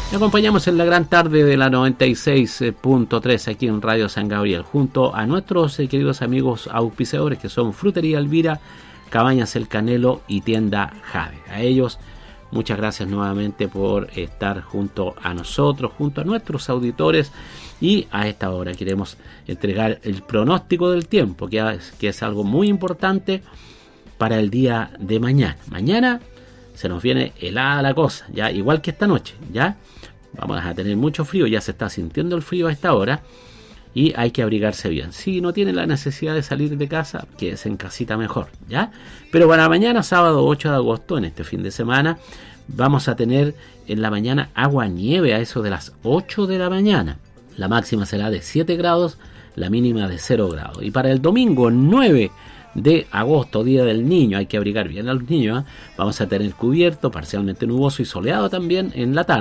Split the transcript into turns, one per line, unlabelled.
Me acompañamos en la gran tarde de la 96.3 aquí en Radio San Gabriel, junto a nuestros queridos amigos auspiciadores que son Frutería Elvira, Cabañas El Canelo y Tienda Jade. A ellos, muchas gracias nuevamente por estar junto a nosotros, junto a nuestros auditores. Y a esta hora queremos entregar el pronóstico del tiempo, que es algo muy importante para el día de mañana. Mañana se nos viene helada la cosa, ya igual que esta noche, ya vamos a tener mucho frío, ya se está sintiendo el frío a esta hora y hay que abrigarse bien. Si no tiene la necesidad de salir de casa, quédese en casita mejor, ya. Pero para mañana, sábado 8 de agosto, en este fin de semana, vamos a tener en la mañana agua-nieve a eso de las 8 de la mañana. La máxima será de 7 grados, la mínima de 0 grados. Y para el domingo 9 de agosto, Día del Niño, hay que abrigar bien a los niños, ¿eh? Vamos a tener cubierto, parcialmente nuboso y soleado también en la tarde.